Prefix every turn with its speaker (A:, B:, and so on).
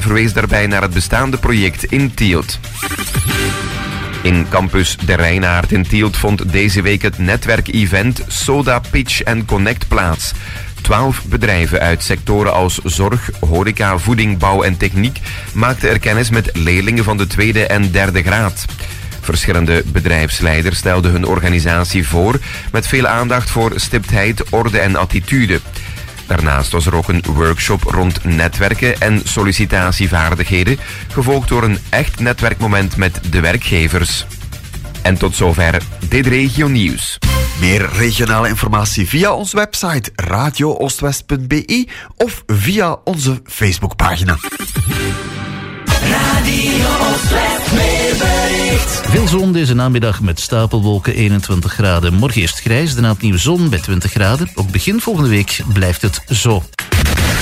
A: verwees daarbij naar het bestaande project in Tielt. In Campus De Reinaard in Tielt vond deze week het netwerkevent Soda Pitch & Connect plaats. 12 bedrijven uit sectoren als zorg, horeca, voeding, bouw en techniek maakten er kennis met leerlingen van de 2e en 3e graad. Verschillende bedrijfsleiders stelden hun organisatie voor met veel aandacht voor stiptheid, orde en attitude. Daarnaast was er ook een workshop rond netwerken en sollicitatievaardigheden, gevolgd door een echt netwerkmoment met de werkgevers. En tot zover dit regionieuws.
B: Meer regionale informatie via onze website radiooostwest.be of via onze Facebookpagina.
C: Radio Oostwest weerbericht.
D: Veel zon deze namiddag met stapelwolken, 21 graden. Morgen eerst grijs, daarna opnieuw zon bij 20 graden. Ook begin volgende week blijft het zo.